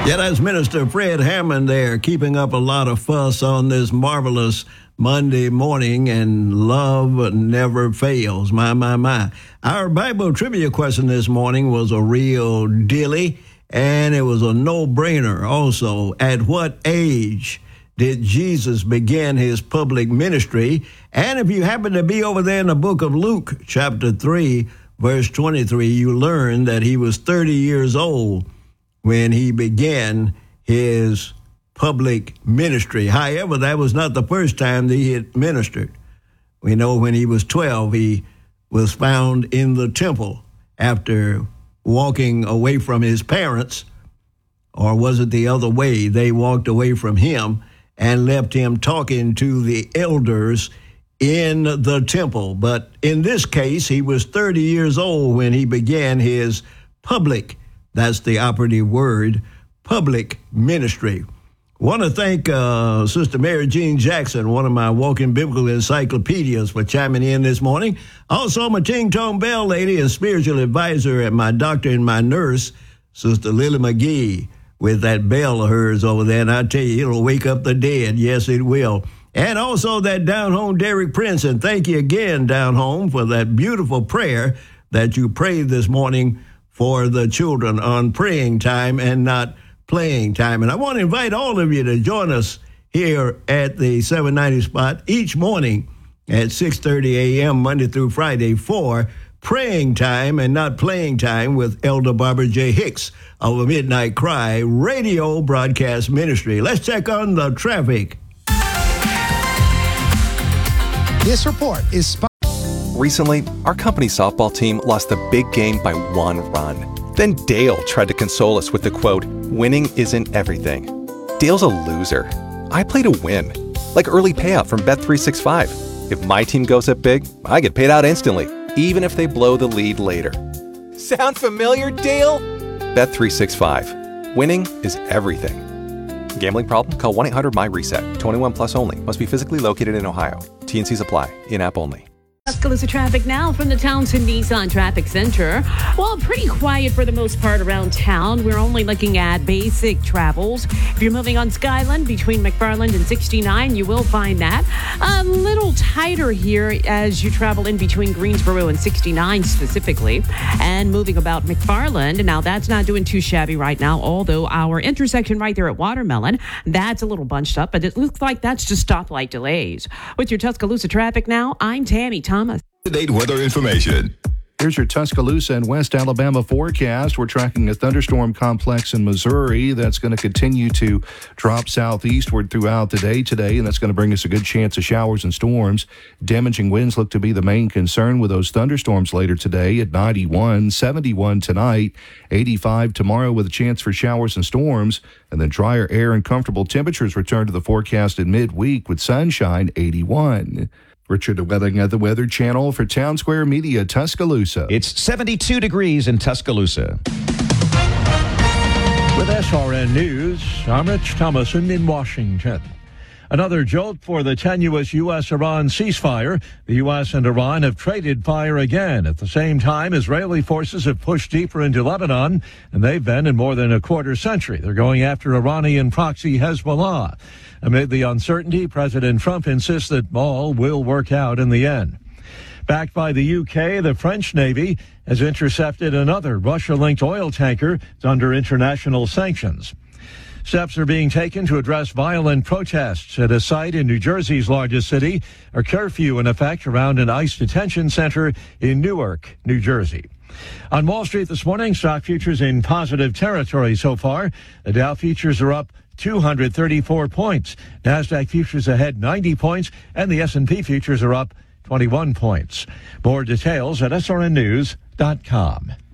Yeah, that's Minister Fred Hammond there, keeping up a lot of fuss on this marvelous Monday morning, and love never fails. My. Our Bible trivia question this morning was a real dilly, and it was a no-brainer also. At what age did Jesus begin his public ministry? And if you happen to be over there in the book of Luke, chapter 3, verse 23, you learn that he was 30 years old when he began his public ministry. However, that was not the first time that he had ministered. We know when he was 12, he was found in the temple after walking away from his parents, or was it the other way? They walked away from him and left him talking to the elders in the temple. But in this case, he was 30 years old when he began his public, that's the operative word, public ministry. Want to thank Sister Mary Jean Jackson, one of my walking biblical encyclopedias, for chiming in this morning. Also, my ting-tone bell lady and spiritual advisor and my doctor and my nurse, Sister Lily McGee, with that bell of hers over there. And I tell you, it'll wake up the dead. Yes, it will. And also that Down Home Derek Prince. And thank you again, Down Home, for that beautiful prayer that you prayed this morning for the children on praying time and not playing time. And I want to invite all of you to join us here at the 790 spot each morning at 6:30 a.m. Monday through Friday for praying time and not playing time with Elder Barbara J. Hicks of the Midnight Cry radio broadcast ministry. Let's check on the traffic. This report is Recently, our company softball team lost the big game by 1 run. Then Dale tried to console us with the quote, "Winning isn't everything." Dale's a loser. I play to win, like early payout from Bet365. If my team goes up big, I get paid out instantly, even if they blow the lead later. Sound familiar, Dale? Bet365. Winning is everything. Gambling problem? Call 1-800-MY-RESET. 21 plus only. Must be physically located in Ohio. T&Cs apply. In-app only. Tuscaloosa traffic now from the Townsend Nissan Traffic Center. Well, pretty quiet for the most part around town. We're only looking at basic travels. If you're moving on Skyland between McFarland and 69, you will find that a little tighter here as you travel in between Greensboro and 69 specifically. And moving about McFarland, now that's not doing too shabby right now, although our intersection right there at Watermelon, that's a little bunched up, but it looks like that's just stoplight delays. With your Tuscaloosa traffic now, I'm Tammy Thomas. Up-to-date weather information. Here's your Tuscaloosa and West Alabama forecast. We're tracking a thunderstorm complex in Missouri that's going to continue to drop southeastward throughout the day today, and that's going to bring us a good chance of showers and storms. Damaging winds look to be the main concern with those thunderstorms later today at 91, 71 tonight, 85 tomorrow with a chance for showers and storms, and then drier air and comfortable temperatures return to the forecast in midweek with sunshine, 81. Richard Wedding at the Weather Channel for Town Square Media, Tuscaloosa. It's 72 degrees in Tuscaloosa. With SRN News, I'm Rich Thomason in Washington. Another jolt for the tenuous U.S.-Iran ceasefire. The U.S. and Iran have traded fire again. At the same time, Israeli forces have pushed deeper into Lebanon, and they've been in more than a quarter century. They're going after Iranian proxy Hezbollah. Amid the uncertainty, President Trump insists that all will work out in the end. Backed by the UK, the French Navy has intercepted another Russia-linked oil tanker. It's under international sanctions. Steps are being taken to address violent protests at a site in New Jersey's largest city, a curfew in effect around an ICE detention center in Newark, New Jersey. On Wall Street this morning, stock futures in positive territory so far. The Dow futures are up 234 points. NASDAQ futures ahead 90 points, and the S&P futures are up 21 points. More details at srnnews.com.